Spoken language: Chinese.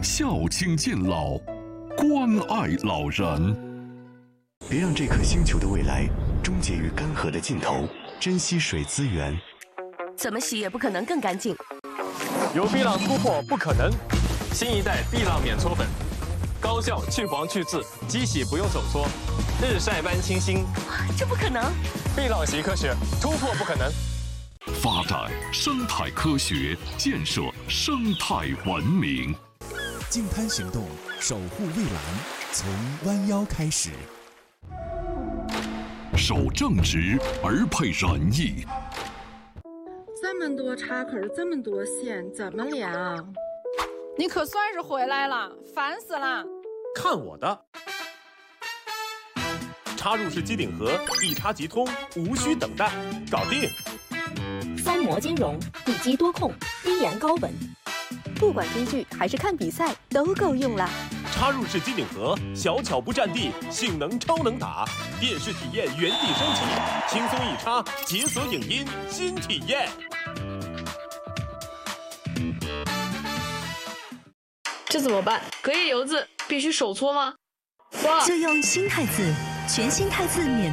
孝亲敬老，关爱老人。 别让这颗星球的未来终结于干涸的尽头，珍惜水资源。 怎么洗也不可能更干净。 由碧浪突破不可能，新一代碧浪免搓粉，高效去黄去渍，机洗不用手搓，日晒般清新。 这不可能！ 碧浪洗科学，突破不可能。 发展生态科学，建设生态文明。 净滩行动，守护蔚蓝，从弯腰开始。 守正直而配仁义。 这么多插口，这么多线，怎么量？ 你可算是回来了，烦死了！ 看我的！插入式机顶盒，一插即通，无需等待，搞定！ 三模兼容，地基多控，低盐高稳，不管追剧还是看比赛都够用了。 插入式机顶盒，小巧不占地，性能超能打，电视体验原地升级，轻松一插，解锁影音新体验。 这怎么办？隔夜油渍必须手搓吗？ 就用新汰渍，全新汰渍免。